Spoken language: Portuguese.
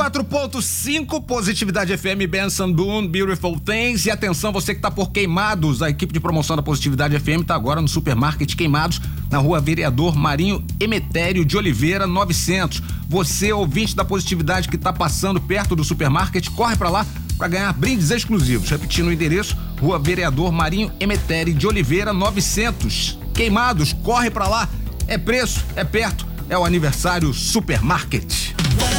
4.5, Positividade FM, Benson Boone, Beautiful Things. E atenção, você que tá por Queimados, a equipe de promoção da Positividade FM tá agora no Supermarket Queimados, na rua Vereador Marinho Emetério de Oliveira 900. Você, ouvinte da Positividade que tá passando perto do supermarket, corre pra lá para ganhar brindes exclusivos. Repetindo o endereço, rua Vereador Marinho Emetério de Oliveira 900. Queimados, corre pra lá, é preço, é perto, é o aniversário Supermarket.